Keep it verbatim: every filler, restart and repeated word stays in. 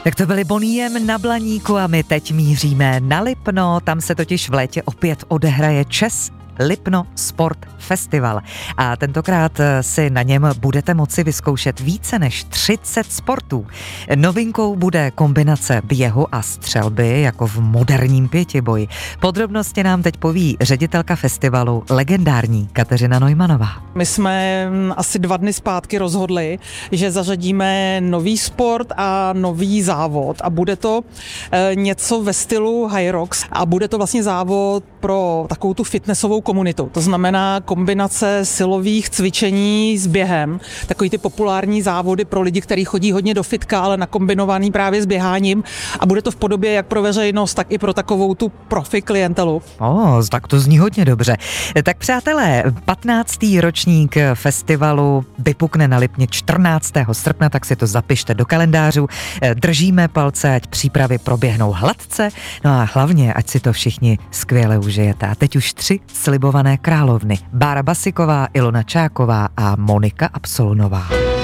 Tak to byli Boniem na Blaníku a my teď míříme na Lipno, tam se totiž v létě opět odehraje Čes Lipno Sport Festival. A tentokrát si na něm budete moci vyzkoušet více než třicet sportů. Novinkou bude kombinace běhu a střelby, jako v moderním pětiboji. Podrobnosti nám teď poví ředitelka festivalu, legendární Kateřina Neumannová. My jsme asi dva dny zpátky rozhodli, že zařadíme nový sport a nový závod a bude to něco ve stylu High Rocks a bude to vlastně závod pro takovou tu fitnessovou komunitu. To znamená kombinace silových cvičení s během. Takový ty populární závody pro lidi, kteří chodí hodně do fitka, ale nakombinovaný právě s běháním. A bude to v podobě jak pro veřejnost, tak i pro takovou tu profi klientelu. O, tak to zní hodně dobře. Tak přátelé, patnáctý ročník festivalu vypukne na Lipně čtrnáctého srpna, tak si to zapište do kalendářů. Držíme palce, ať přípravy proběhnou hladce, no a hlavně, ať si to všichni skvěle užijete. A teď už tři slibované královny. Bára Basiková, Ilona Čáková a Monika Absolunová.